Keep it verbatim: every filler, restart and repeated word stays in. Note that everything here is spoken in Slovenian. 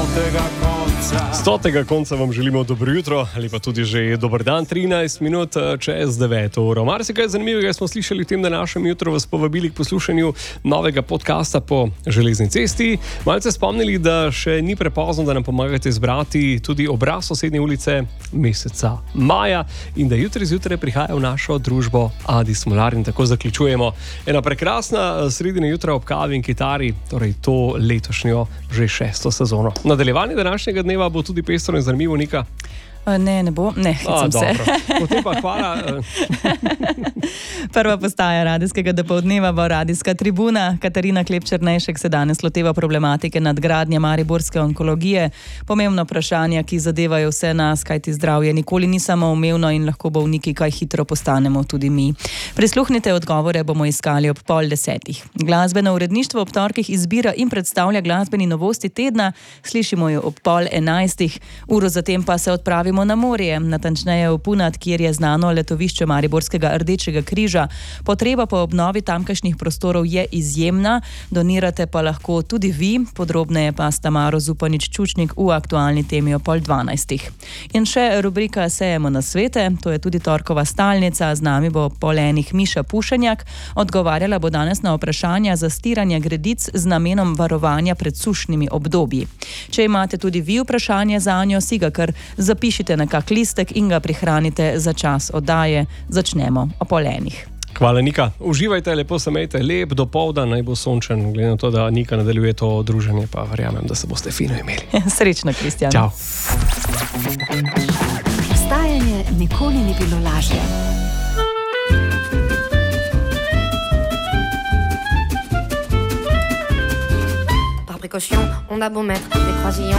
stotega konca. Stotega konca vam želimo dobro jutro ali pa tudi že dober dan, trinajst minut čez deveto uro. Marsikaj zanimivega smo slišali v tem današnjem jutru, vas povabili k poslušanju novega podcasta po železni cesti. Malce spomnili, da še ni prepozno, da nam pomagate izbrati tudi obraz sosednje ulice meseca maja in da jutri zjutraj prihaja v našo družbo Adi Smolar in tako zaključujemo. Ena prekrasna sredina jutra ob kavi in kitari, torej to letošnjo že šesto sezono. Nadaljevanje današnjega dneva bo tudi pestro in zanimivo, Nika? Ne, ne bo, ne, hecam se. Potem pa hvala. Prva postaja radijskega dopoldneva bo radijska tribuna. Katarina Klepčernejšek se danes loteva problematike nadgradnje mariborske onkologije. Pomembno vprašanja, ki zadevajo vse nas, kajti zdravje nikoli ni samoumevno in lahko bolniki kaj hitro postanemo tudi mi. Prisluhnite, odgovore bomo iskali ob pol desetih. Glasbeno uredništvo ob torkih izbira in predstavlja glasbeni novosti tedna. Slišimo jo ob pol enajstih. Uro zatem pa se odpravimo na morje, natančneje v Punat, kjer je znano letovišče Mariborskega Rdečega križa. Potreba po obnovi tamkajšnjih prostorov je izjemna, donirate pa lahko tudi vi, podrobneje pa s Tamaro Zupanič-Čučnik v aktualni temi o pol dvanajstih. In še rubrika Sejemo na svete, to je tudi torkova stalnica, z nami bo pol enih Miša Pušenjak, odgovarjala bo danes na vprašanja zastiranja gredic z namenom varovanja pred sušnimi obdobji. Če imate tudi vi vprašanje zanjo, si ga kar zapišite na kak listek in ga prihranite za čas oddaje. Začnemo o pol enih. Hvala, Nika. Uživajte, lepo se imejte, lep dopoldan, naj bo sončen, glede na to, da Nika nadaljuje to druženje, pa verjamem, da se boste fino imeli. Srečno, Kristjan. Čau. Vstajanje nikoli ni bilo lažje. Par précaution, on a beau mettre des croisillons